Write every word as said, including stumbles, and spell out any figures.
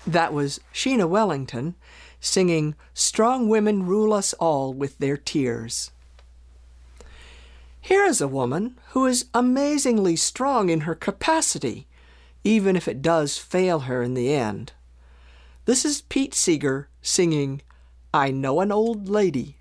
That was Sheena Wellington singing "Strong Women Rule Us All with Their Tears." Here is a woman who is amazingly strong in her capacity, even if it does fail her in the end. This is Pete Seeger singing "I Know an Old Lady."